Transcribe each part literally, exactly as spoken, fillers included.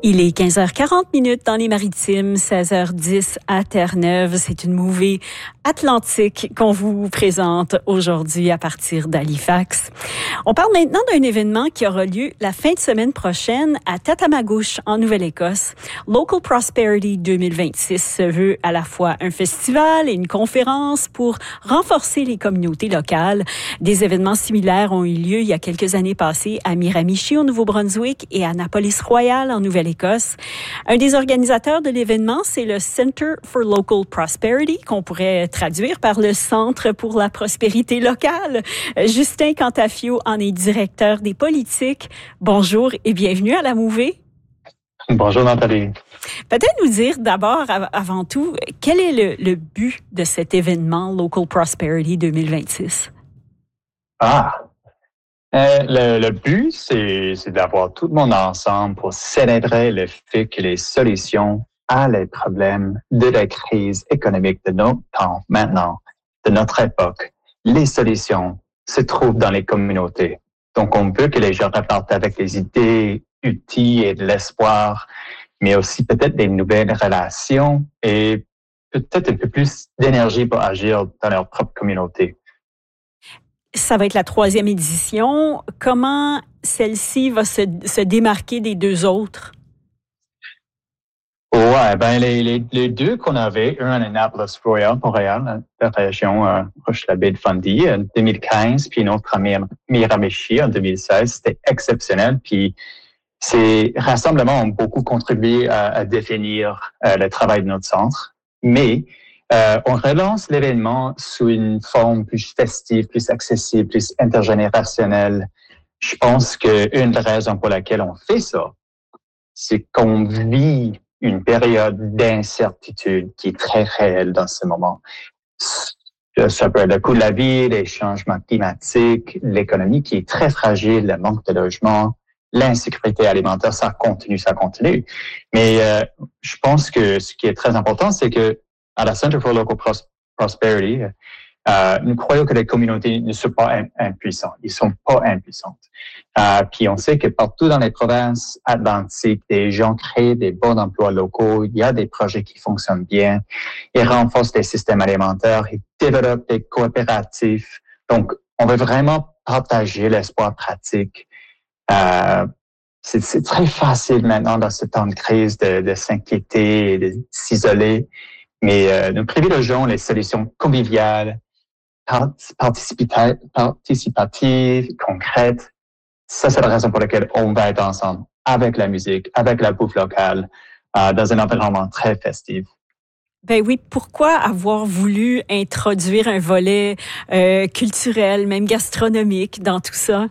Il est quinze heures quarante minutes dans les Maritimes, seize heures dix à Terre-Neuve. C'est une mouvée atlantique qu'on vous présente aujourd'hui à partir d'Halifax. On parle maintenant d'un événement qui aura lieu la fin de semaine prochaine à Tatamagouche, en Nouvelle-Écosse. Local Prosperity deux mille vingt-six se veut à la fois un festival et une conférence pour renforcer les communautés locales. Des événements similaires ont eu lieu il y a quelques années passées à Miramichi, au Nouveau-Brunswick, et à Annapolis-Royal, en Nouvelle-Écosse. Un des organisateurs de l'événement, c'est le Center for Local Prosperity, qu'on pourrait traduire par le Centre pour la prospérité locale. Justin Cantafio en est directeur des politiques. Bonjour et bienvenue à la mouvée. Bonjour Nathalie. Peut-être nous dire d'abord, avant tout, quel est le, le but de cet événement Local Prosperity deux mille vingt-six? Ah! Euh, le, le but, c'est, c'est d'avoir tout le monde ensemble pour célébrer le fait que les solutions à les problèmes de la crise économique de notre temps maintenant, de notre époque, les solutions se trouvent dans les communautés. Donc, on veut que les gens repartent avec des idées utiles et de l'espoir, mais aussi peut-être des nouvelles relations et peut-être un peu plus d'énergie pour agir dans leur propre communauté. Ça va être la troisième édition. Comment celle-ci va se, se démarquer des deux autres? Ouais, ben les, les, les deux qu'on avait, un à Annapolis Royal, Montréal, la région euh, proche de la baie de Fundy, en deux mille quinze, puis une autre à Miramichi en deux mille seize, c'était exceptionnel. Puis ces rassemblements ont beaucoup contribué à, à définir euh, le travail de notre centre, mais Euh, on relance l'événement sous une forme plus festive, plus accessible, plus intergénérationnelle. Je pense qu'une des raisons pour laquelle on fait ça, c'est qu'on vit une période d'incertitude qui est très réelle dans ce moment. Ça peut être le coût de la vie, les changements climatiques, l'économie qui est très fragile, le manque de logement, l'insécurité alimentaire, ça continue, ça continue. Mais euh, je pense que ce qui est très important, c'est que à la Center for Local Pros- Prosperity, euh, nous croyons que les communautés ne sont pas im- impuissantes. Ils sont pas impuissantes. Euh, puis on sait que partout dans les provinces atlantiques, des gens créent des bons emplois locaux. Il y a des projets qui fonctionnent bien. Ils renforcent les systèmes alimentaires. Ils développent des coopératifs. Donc, on veut vraiment partager l'espoir pratique. Euh, c'est, c'est très facile maintenant dans ce temps de crise de, de s'inquiéter et de s'isoler. Mais euh, nous privilégions les solutions conviviales, participatives, participatives, concrètes. Ça, c'est la raison pour laquelle on va être ensemble, avec la musique, avec la bouffe locale, euh, dans un environnement très festif. Ben oui, pourquoi avoir voulu introduire un volet euh, culturel, même gastronomique, dans tout ça?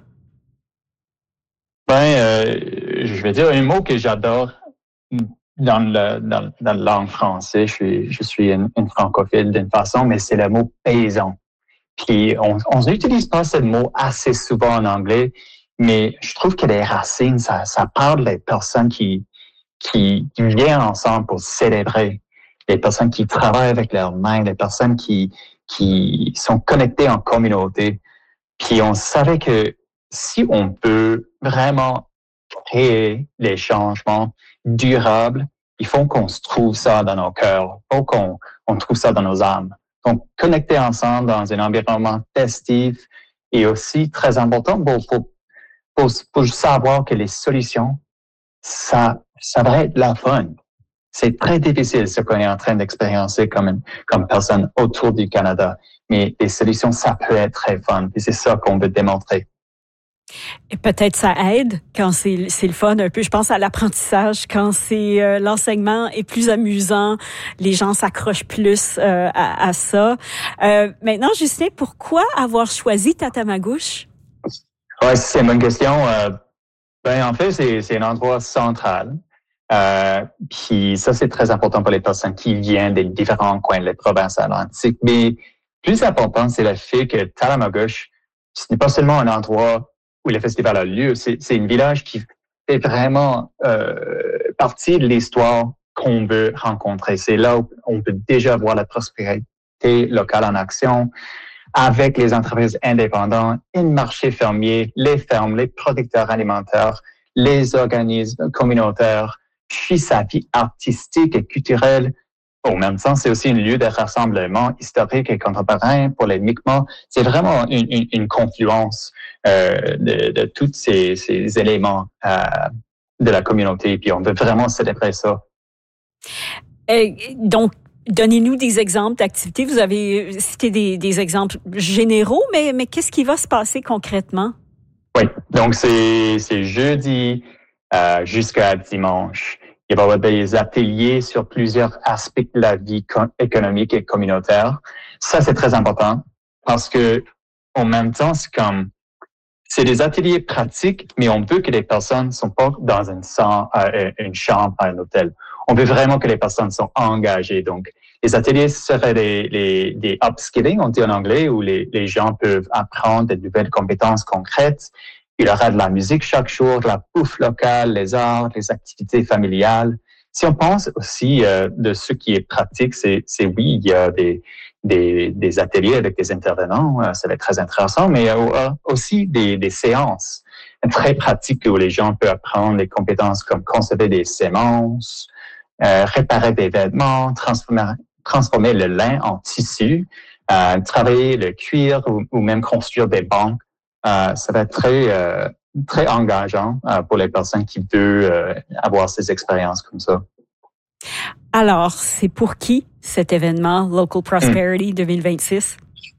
Ben, euh, je vais dire un mot que j'adore. Dans le, dans, dans la langue française, je suis, je suis une, une francophile d'une façon, mais c'est le mot paysan. Puis on on n'utilise pas ce mot assez souvent en anglais, mais je trouve que les racines, ça, ça parle des personnes qui, qui, qui viennent ensemble pour célébrer, les personnes qui travaillent avec leurs mains, les personnes qui, qui sont connectées en communauté. Puis on savait que si on peut vraiment créer les changements durables, il faut qu'on se trouve ça dans nos cœurs, il faut qu'on on trouve ça dans nos âmes. Donc, connecter ensemble dans un environnement festif et aussi très important pour, pour, pour, pour savoir que les solutions, ça, ça va être la fun. C'est très difficile ce qu'on est en train d'expériencer comme, comme personne autour du Canada, mais les solutions, ça peut être très fun et c'est ça qu'on veut démontrer. Et peut-être ça aide quand c'est, c'est le fun un peu. Je pense à l'apprentissage, quand c'est euh, l'enseignement est plus amusant, les gens s'accrochent plus euh, à, à ça. Euh, maintenant, Justin, pourquoi avoir choisi Tatamagouche? Ouais, c'est une bonne question. Euh, ben en fait, c'est, c'est un endroit central. Euh, puis ça, c'est très important pour les personnes qui viennent des différents coins des provinces atlantiques. Mais plus important, c'est le fait que Tatamagouche, ce n'est pas seulement un endroit où le festival a lieu, c'est, c'est un village qui fait vraiment euh, partie de l'histoire qu'on veut rencontrer. C'est là où on peut déjà voir la prospérité locale en action avec les entreprises indépendantes, les marchés fermiers, les fermes, les producteurs alimentaires, les organismes communautaires, enrichit sa vie artistique et culturelle. En même temps, c'est aussi un lieu de rassemblement historique et contemporain pour les Mi'kmaq. C'est vraiment une, une, une confluence euh, de, de tous ces, ces éléments euh, de la communauté. Puis on veut vraiment célébrer ça. Et donc, donnez-nous des exemples d'activités. Vous avez cité des, des exemples généraux, mais, mais qu'est-ce qui va se passer concrètement? Oui, donc c'est, c'est jeudi euh, jusqu'à dimanche. Il va y avoir des ateliers sur plusieurs aspects de la vie économique et communautaire. Ça, c'est très important parce que en même temps, c'est comme c'est des ateliers pratiques, mais on veut que les personnes ne sont pas dans une, euh, une chambre à un hôtel. On veut vraiment que les personnes soient engagées. Donc, les ateliers seraient des, des, des upskilling, on dit en anglais, où les, les gens peuvent apprendre de nouvelles compétences concrètes. Il y aura de la musique chaque jour, de la bouffe locale, les arts, les activités familiales. Si on pense aussi euh, de ce qui est pratique, c'est, c'est oui, il y a des, des, des ateliers avec des intervenants, euh, ça va être très intéressant, mais euh, aussi des, des séances très pratiques où les gens peuvent apprendre des compétences comme conserver des semences, euh, réparer des vêtements, transformer, transformer le lin en tissu, euh, travailler le cuir ou, ou même construire des banques. Euh, ça va être très, euh, très engageant euh, pour les personnes qui veulent euh, avoir ces expériences comme ça. Alors, c'est pour qui cet événement Local Prosperity mmh. deux mille vingt-six?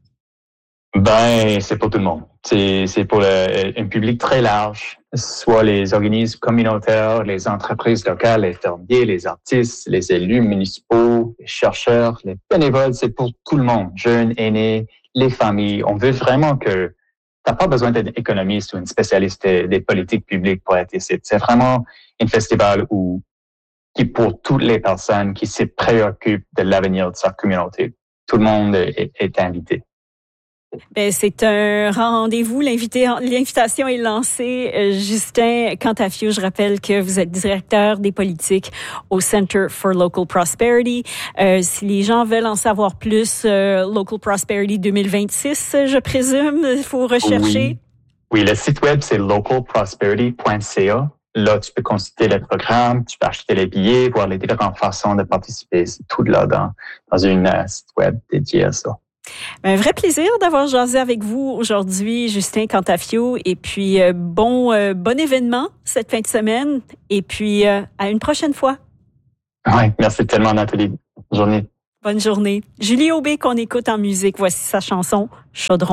Ben, c'est pour tout le monde. C'est, c'est pour le, un public très large, soit les organismes communautaires, les entreprises locales, les fermiers, les artistes, les élus municipaux, les chercheurs, les bénévoles. C'est pour tout le monde, jeunes, aînés, les familles. On veut vraiment que t'as pas besoin d'être économiste ou une spécialiste des, des politiques publiques pour être ici. C'est vraiment un festival où, qui pour toutes les personnes qui se préoccupent de l'avenir de sa communauté. Tout le monde est, est invité. Ben, c'est un rendez-vous. L'invité, l'invitation est lancée. Euh, Justin Cantafio, je rappelle que vous êtes directeur des politiques au Center for Local Prosperity. Euh, si les gens veulent en savoir plus, euh, Local Prosperity deux mille vingt-six, je présume, il faut rechercher. Oui. oui, le site web, c'est local prosperity point c a. Là, tu peux consulter le programme, tu peux acheter les billets, voir les différentes façons de participer. C'est tout là dans, dans une uh, site web dédié à ça. Un vrai plaisir d'avoir jasé avec vous aujourd'hui, Justin Cantafio. Et puis, euh, bon, euh, bon événement cette fin de semaine. Et puis, euh, à une prochaine fois. Oui, merci tellement, Nathalie. Bonne journée. Bonne journée. Julie Aubé qu'on écoute en musique. Voici sa chanson « Chaudron ».